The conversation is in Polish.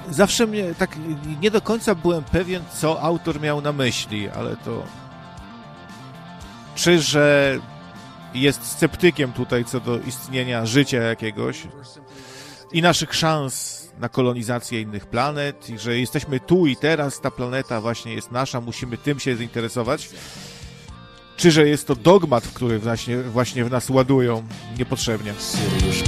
zawsze mnie tak nie do końca byłem pewien, co autor miał na myśli, ale to... Czy że jest sceptykiem tutaj co do istnienia życia jakiegoś i naszych szans na kolonizację innych planet i że jesteśmy tu i teraz, ta planeta właśnie jest nasza, musimy tym się zainteresować, czy że jest to dogmat, w który właśnie w nas ładują niepotrzebnie. Syriusz